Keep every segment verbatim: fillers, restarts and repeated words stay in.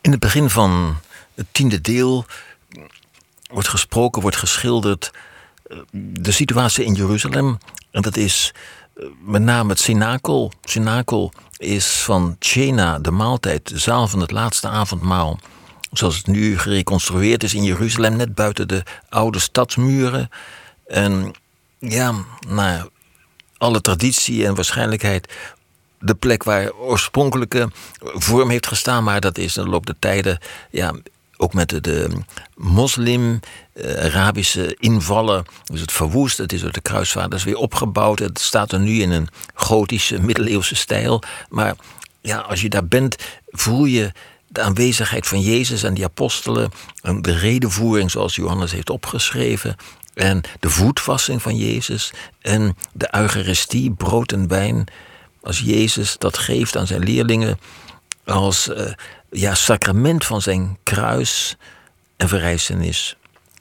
In het begin van het tiende deel wordt gesproken, wordt geschilderd de situatie in Jeruzalem. En dat is met name het cenakel. Cenakel is van Tjena, de maaltijd, de zaal van het laatste avondmaal. Zoals het nu gereconstrueerd is in Jeruzalem, net buiten de oude stadsmuren. En ja, naar alle traditie en waarschijnlijkheid de plek waar oorspronkelijke vorm heeft gestaan. Maar dat is in de loop der tijden, ja, ook met de, de moslim-Arabische invallen, is het verwoest. Het is door de kruisvaarders weer opgebouwd. Het staat er nu in een gotische, middeleeuwse stijl. Maar ja, als je daar bent, voel je de aanwezigheid van Jezus en die apostelen. En de redevoering zoals Johannes heeft opgeschreven. En de voetwassing van Jezus. En de eucharistie, brood en wijn. Als Jezus dat geeft aan zijn leerlingen als uh, ja, sacrament van zijn kruis en verrijzenis.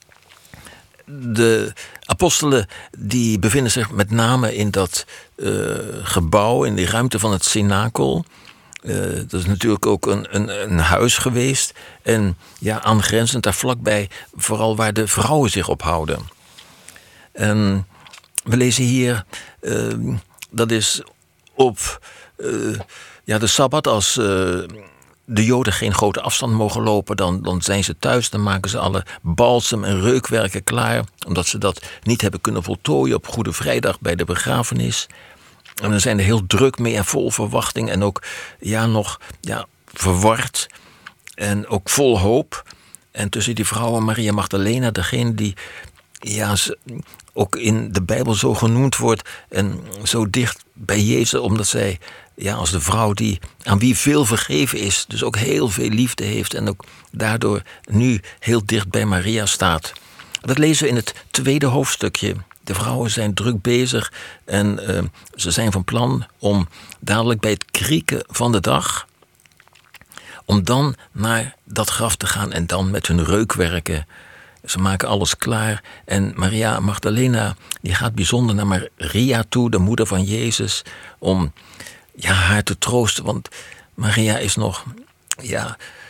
De apostelen die bevinden zich met name in dat uh, gebouw, in die ruimte van het cenakel. Uh, dat is natuurlijk ook een, een, een huis geweest. En ja, aangrenzend daar vlakbij, vooral waar de vrouwen zich ophouden. En we lezen hier, uh, dat is op uh, ja, de Sabbat, als uh, de Joden geen grote afstand mogen lopen, dan, dan zijn ze thuis, dan maken ze alle balsem en reukwerken klaar, omdat ze dat niet hebben kunnen voltooien op Goede Vrijdag bij de begrafenis. En dan zijn er heel druk mee en vol verwachting en ook ja, nog ja, verward en ook vol hoop. En tussen die vrouwen Maria Magdalena, degene die ja, ook in de Bijbel zo genoemd wordt en zo dicht bij Jezus, omdat zij ja, als de vrouw die aan wie veel vergeven is, dus ook heel veel liefde heeft en ook daardoor nu heel dicht bij Maria staat. Dat lezen we in het tweede hoofdstukje. De vrouwen zijn druk bezig en uh, ze zijn van plan om dadelijk bij het krieken van de dag, om dan naar dat graf te gaan en dan met hun reukwerken. Ze maken alles klaar en Maria Magdalena die gaat bijzonder naar Maria toe, de moeder van Jezus, om ja, haar te troosten. Want Maria is nog ja,